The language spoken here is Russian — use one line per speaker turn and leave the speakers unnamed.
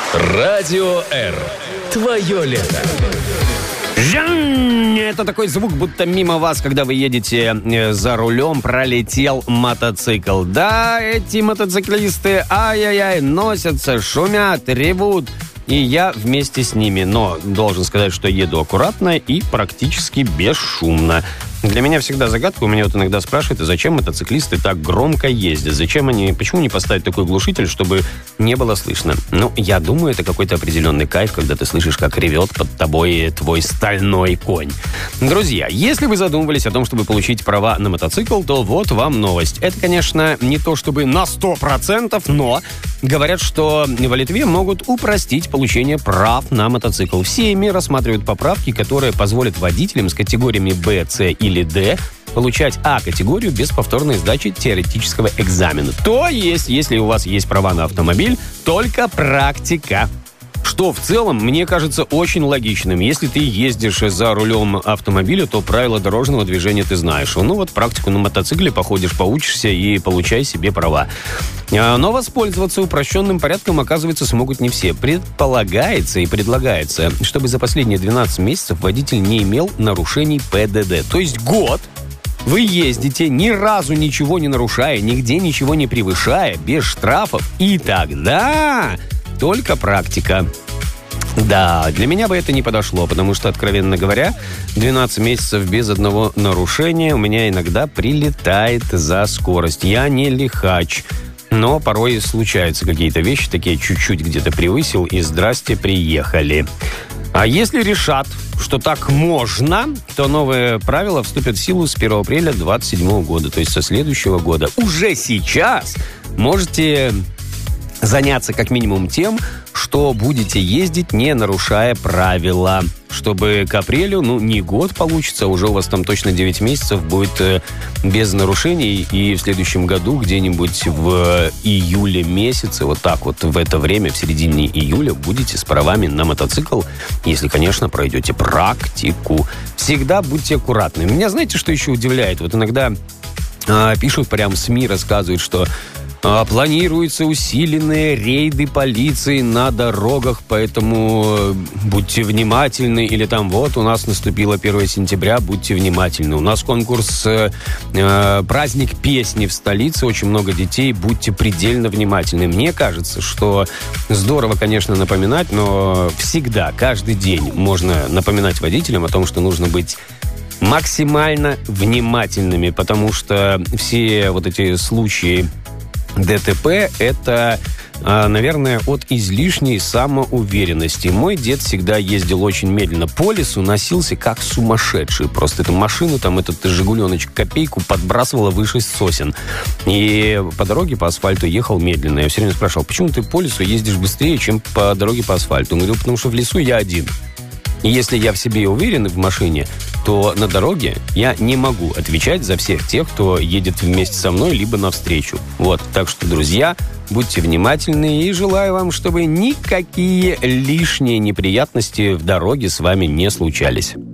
Радио Р. Твое лето.
Это такой звук, будто мимо вас, когда вы едете за рулем, пролетел мотоцикл. Да, эти мотоциклисты, ай-яй-яй, носятся, шумят, ревут. И я вместе с ними. Но должен сказать, что еду аккуратно и практически бесшумно. Для меня всегда загадка. У меня вот иногда спрашивают, зачем мотоциклисты так громко ездят? Почему не поставить такой глушитель, чтобы не было слышно? Ну, я думаю, это какой-то определенный кайф, когда ты слышишь, как ревет под тобой твой стальной конь. Друзья, если вы задумывались о том, чтобы получить права на мотоцикл, то вот вам новость. Это, конечно, не то чтобы на 100%, но говорят, что в Литве могут упростить получение прав на мотоцикл. Все ими рассматривают поправки, которые позволят водителям с категориями Б, С или Д получать А-категорию без повторной сдачи теоретического экзамена. То есть, если у вас есть права на автомобиль, только практика. Что в целом, мне кажется, очень логичным. Если ты ездишь за рулем автомобиля, то правила дорожного движения ты знаешь. Ну вот практику на мотоцикле походишь, поучишься и получай себе права. Но воспользоваться упрощенным порядком, оказывается, смогут не все. Предполагается и предлагается, чтобы за последние 12 месяцев водитель не имел нарушений ПДД. То есть год вы ездите, ни разу ничего не нарушая, нигде ничего не превышая, без штрафов, и тогда только практика. Да, для меня бы это не подошло, потому что, откровенно говоря, 12 месяцев без одного нарушения у меня иногда прилетает за скорость. Я не лихач, но порой случаются какие-то вещи, такие чуть-чуть где-то превысил, и здрасте, приехали. А если решат, что так можно, то новые правила вступят в силу с 1 апреля 2027 года, то есть со следующего года. Уже сейчас можете заняться как минимум тем, что будете ездить, не нарушая правила. Чтобы к апрелю, не год получится, уже у вас там точно 9 месяцев будет без нарушений. И в следующем году, где-нибудь в июле месяце, вот так вот в это время, в середине июля, будете с правами на мотоцикл, если, конечно, пройдете практику. Всегда будьте аккуратны. Меня, знаете, что еще удивляет? Вот иногда пишут, прям СМИ рассказывают, что планируются усиленные рейды полиции на дорогах, поэтому будьте внимательны. Или там, вот, у нас наступило 1 сентября, будьте внимательны. У нас конкурс «Праздник песни» в столице, очень много детей, будьте предельно внимательны. Мне кажется, что здорово, конечно, напоминать, но всегда, каждый день можно напоминать водителям о том, что нужно быть максимально внимательными, потому что все вот эти случаи ДТП – это, наверное, от излишней самоуверенности. Мой дед всегда ездил очень медленно по лесу, носился как сумасшедший. Просто эту машину, этот «Жигуленочек» копейку подбрасывала выше сосен. И по дороге, по асфальту ехал медленно. Я все время спрашивал, почему ты по лесу ездишь быстрее, чем по дороге по асфальту? Он говорил, потому что в лесу я один. И если я в себе уверен в машине, то на дороге я не могу отвечать за всех тех, кто едет вместе со мной, либо навстречу. Вот, так что, друзья, будьте внимательны и желаю вам, чтобы никакие лишние неприятности в дороге с вами не случались.